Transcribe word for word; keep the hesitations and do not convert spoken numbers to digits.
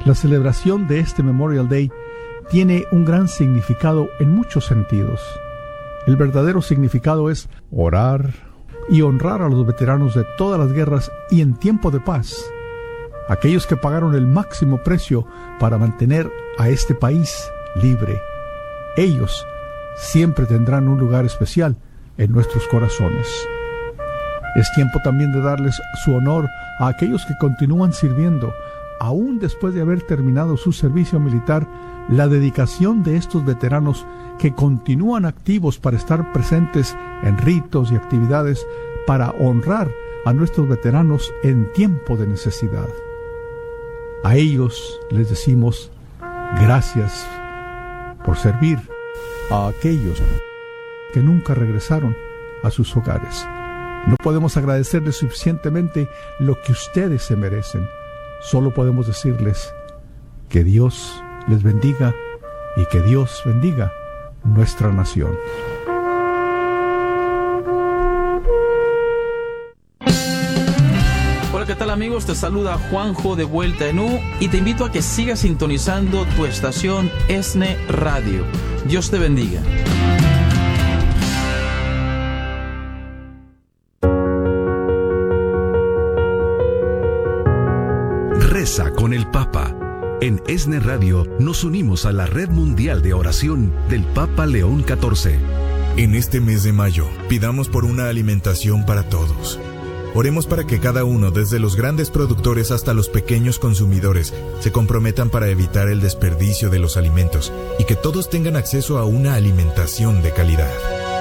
La celebración de este Memorial Day tiene un gran significado en muchos sentidos. El verdadero significado es orar y honrar a los veteranos de todas las guerras y en tiempo de paz, aquellos que pagaron el máximo precio para mantener a este país libre. Ellos siempre tendrán un lugar especial en nuestros corazones. Es tiempo también de darles su honor a aquellos que continúan sirviendo, aún después de haber terminado su servicio militar. La dedicación de estos veteranos que continúan activos para estar presentes en ritos y actividades para honrar a nuestros veteranos en tiempo de necesidad. A ellos les decimos gracias por servir. A aquellos que nunca regresaron a sus hogares, no podemos agradecerles suficientemente lo que ustedes se merecen. Solo podemos decirles que Dios les bendiga y que Dios bendiga nuestra nación. Hola, ¿qué tal amigos? Te saluda Juanjo de vuelta en U y te invito a que sigas sintonizando tu estación ESNE Radio. Dios te bendiga. Reza con el Papa. En ESNE Radio nos unimos a la Red Mundial de Oración del Papa León catorce. En este mes de mayo, pidamos por una alimentación para todos. Oremos para que cada uno, desde los grandes productores hasta los pequeños consumidores, se comprometan para evitar el desperdicio de los alimentos y que todos tengan acceso a una alimentación de calidad.